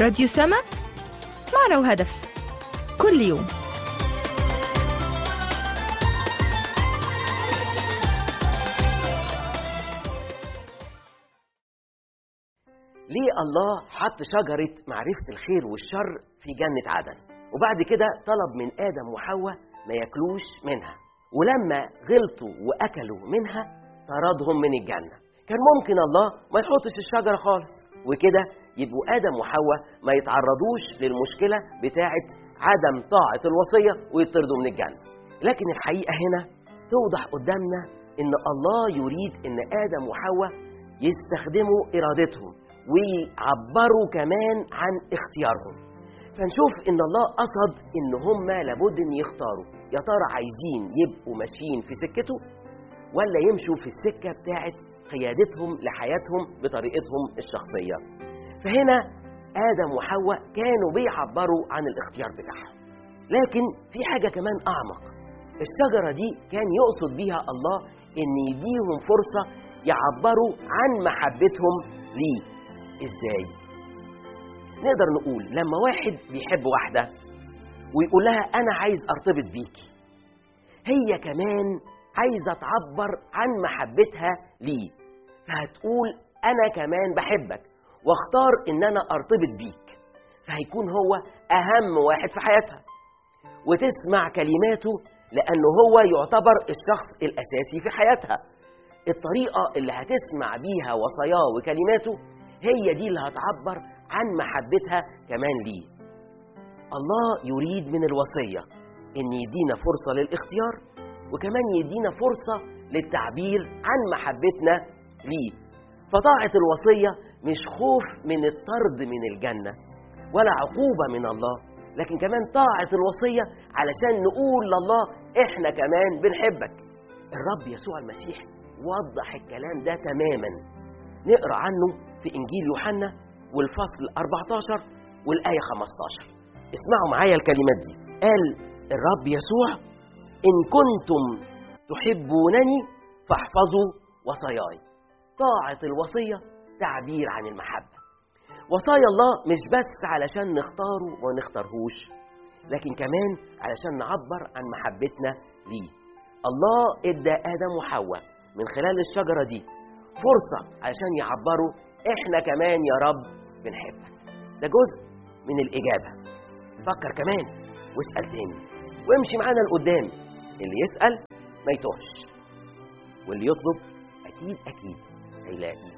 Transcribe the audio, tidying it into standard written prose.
راديو سما، معنى وهدف، كل يوم. ليه الله حط شجرة معرفة الخير والشر في جنة عدن، وبعد كده طلب من آدم وحواء ما ياكلوش منها، ولما غلطوا وأكلوا منها طردهم من الجنة؟ كان ممكن الله ما يحطش الشجرة خالص، وكده يبقوا آدم وحواء ما يتعرضوش للمشكلة بتاعة عدم طاعة الوصية ويطردوا من الجنة. لكن الحقيقة هنا توضح قدامنا إن الله يريد إن آدم وحواء يستخدموا إرادتهم ويعبروا كمان عن اختيارهم. فنشوف إن الله قصد إن هم لابد إن يختاروا، يا ترى عايزين يبقوا ماشيين في سكته ولا يمشوا في السكة بتاعت قيادتهم لحياتهم بطريقتهم الشخصية. فهنا آدم وحواء كانوا بيعبروا عن الاختيار بتاعهم. لكن في حاجة كمان أعمق، الشجرة دي كان يقصد بيها الله إن يديهم فرصة يعبروا عن محبتهم ليه. إزاي؟ نقدر نقول لما واحد بيحب واحدة ويقول لها أنا عايز أرتبط بيكي، هي كمان عايزة تعبر عن محبتها ليه، فهتقول أنا كمان بحبك واختار إن أنا أرتبط بيك، فهيكون هو أهم واحد في حياتها وتسمع كلماته لأنه هو يعتبر الشخص الأساسي في حياتها. الطريقة اللي هتسمع بيها وصاياه وكلماته هي دي اللي هتعبر عن محبتها كمان ليه. الله يريد من الوصية إن يدينا فرصة للاختيار، وكمان يدينا فرصة للتعبير عن محبتنا ليه. فطاعة الوصية مش خوف من الطرد من الجنة ولا عقوبة من الله، لكن كمان طاعة الوصية علشان نقول لله إحنا كمان بنحبك. الرب يسوع المسيح وضح الكلام ده تماما. نقرأ عنه في إنجيل يوحنا والفصل 14 والآية 15. اسمعوا معايا الكلمات دي. قال الرب يسوع: إن كنتم تحبونني فاحفظوا وصاياي. طاعة الوصية تعبير عن المحبة. وصايا الله مش بس علشان نختاره ونختارهوش، لكن كمان علشان نعبر عن محبتنا ليه. الله ادى آدم وحواء من خلال الشجرة دي فرصة علشان يعبروا إحنا كمان يا رب بنحبك. ده جزء من الإجابة. فكر كمان واسأل تاني وامشي معانا لقدام. اللي يسأل ما يتوهش، واللي يطلب أكيد هيلاقي.